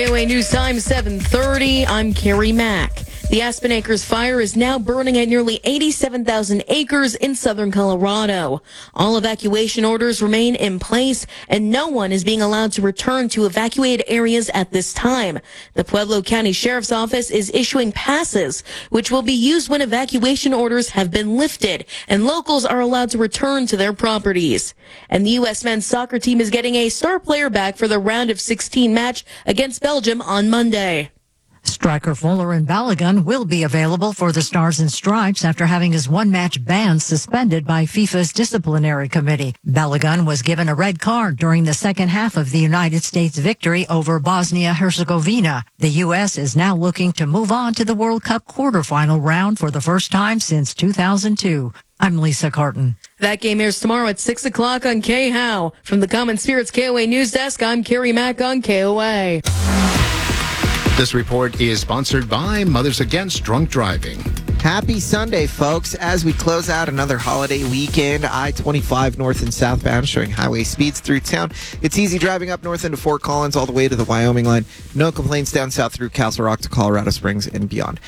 KOA News Time 7:30. I'm Carrie Mack. The Aspen Acres fire is now burning at nearly 87,000 acres in southern Colorado. All evacuation orders remain in place, and no one is being allowed to return to evacuated areas at this time. The Pueblo County Sheriff's Office is issuing passes, which will be used when evacuation orders have been lifted, and locals are allowed to return to their properties. And the U.S. men's soccer team is getting a star player back for the round of 16 match against Belgium on Monday. Striker Folarin Balogun will be available for the Stars and Stripes after having his one-match ban suspended by FIFA's disciplinary committee. Balogun was given a red card during the second half of the United States victory over Bosnia-Herzegovina. The U.S. is now looking to move on to the World Cup quarterfinal round for the first time since 2002. I'm Lisa Carton. That game airs tomorrow at 6 o'clock on KHOW. From the Common Spirits KOA News Desk, I'm Carrie Mack on KOA. This report is sponsored by Mothers Against Drunk Driving. Happy Sunday, folks. As we close out another holiday weekend, I-25 north and southbound showing highway speeds through town. It's easy driving up north into Fort Collins all the way to the Wyoming line. No complaints down south through Castle Rock to Colorado Springs and beyond.